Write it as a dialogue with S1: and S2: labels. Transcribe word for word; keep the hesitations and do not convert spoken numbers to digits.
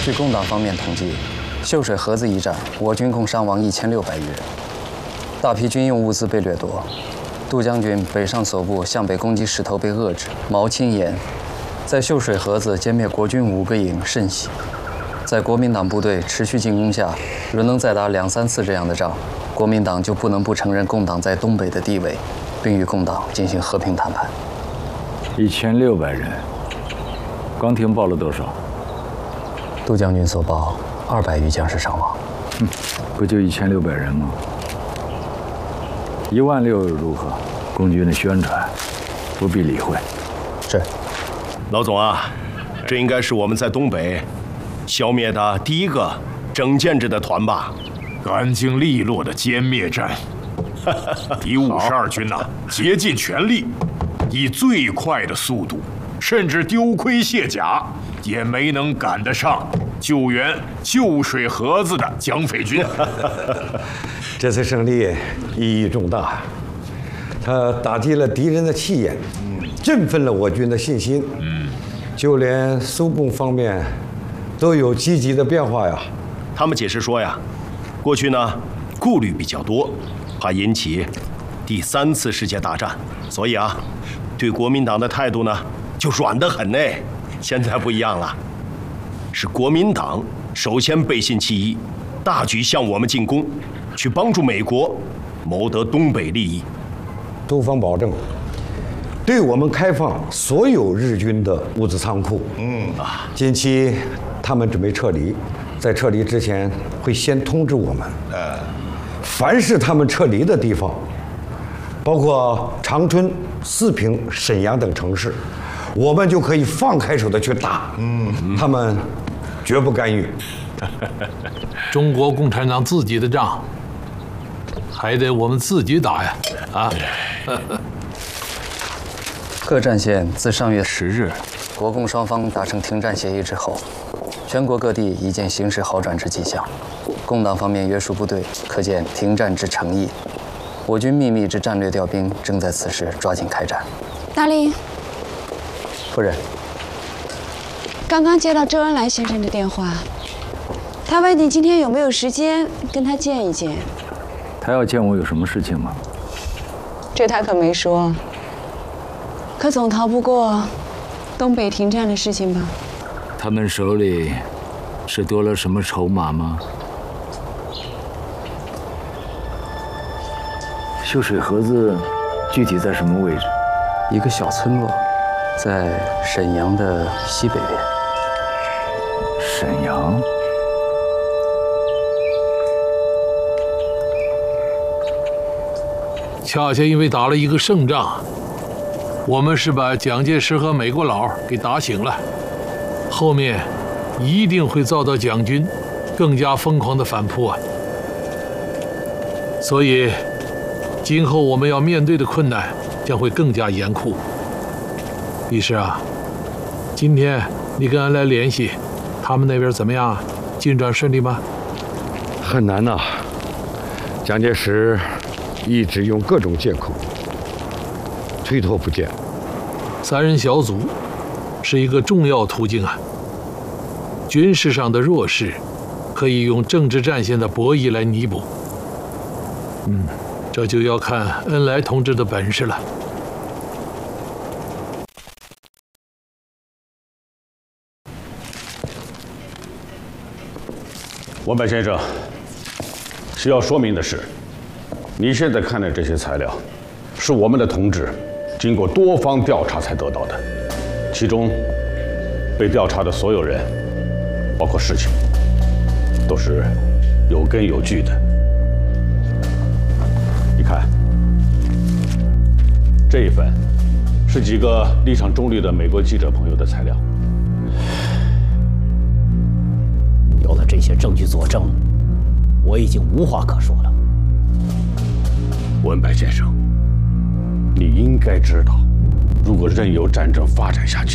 S1: 据共党方面统计，秀水河子一战，我军共伤亡一千六百余人，大批军用物资被掠夺。杜将军北上所部向北攻击势头被遏制。毛青言在秀水河子歼灭国军五个营，甚喜。在国民党部队持续进攻下，若能再打两三次这样的仗，国民党就不能不承认共党在东北的地位，并与共党进行和平谈判。
S2: 一千六百人，刚听报了多少？
S1: 杜将军所报，二百余将士伤亡。
S2: 嗯，不就一千六百人吗？一万六又如何？共军的宣传，不必理会。
S1: 是。
S3: 老总啊，这应该是我们在东北消灭的第一个整建制的团吧？
S4: 干净利落的歼灭战。敌五十二军呐、啊，竭尽全力，以最快的速度，甚至丢盔卸甲，也没能赶得上救援秀水河子的蒋匪军。
S5: 这次胜利意义重大，它打击了敌人的气焰，振奋了我军的信心。嗯，就连苏共方面都有积极的变化呀。
S3: 他们解释说呀，过去呢顾虑比较多，怕引起第三次世界大战，所以啊，对国民党的态度呢就软得很呢。现在不一样了，是国民党首先背信弃义，大举向我们进攻，去帮助美国谋得东北利益。
S5: 中方保证对我们开放所有日军的物资仓库。嗯啊，近期他们准备撤离，在撤离之前会先通知我们。呃，凡是他们撤离的地方，包括长春、四平、沈阳等城市，我们就可以放开手的去打。嗯，他们绝不干预。
S6: 中国共产党自己的仗，还得我们自己打呀！啊！
S1: 各战线自上月十日，国共双方达成停战协议之后，全国各地已见形势好转之迹象。共党方面约束部队，可见停战之诚意。我军秘密之战略调兵正在此时抓紧开展。
S7: 大令，
S1: 夫人，
S7: 刚刚接到周恩来先生的电话，他问你今天有没有时间跟他见一见。
S2: 他要见我有什么事情吗？
S7: 这他可没说。可总逃不过东北停战的事情吧？
S2: 他们手里是多了什么筹码吗？秀水河子具体在什么位置？
S1: 一个小村落，在沈阳的西北边。
S2: 沈阳？
S6: 恰恰因为打了一个胜仗，我们是把蒋介石和美国佬给打醒了，后面一定会遭到蒋军更加疯狂的反扑啊！所以，今后我们要面对的困难将会更加严酷。李师啊，今天你跟恩来联系，他们那边怎么样？进展顺利吗？
S5: 很难呐、啊，蒋介石一直用各种借口推脱不见。
S6: 三人小组是一个重要途径啊。军事上的弱势可以用政治战线的博弈来弥补。嗯，这就要看恩来同志的本事了。
S8: 文本先生，需要说明的是，你现在看的这些材料，是我们的同志经过多方调查才得到的，其中被调查的所有人，包括事情，都是有根有据的。你看，这一份是几个立场中立的美国记者朋友的材料。
S9: 有了这些证据佐证，我已经无话可说了。
S8: 文白先生，你应该知道，如果任由战争发展下去，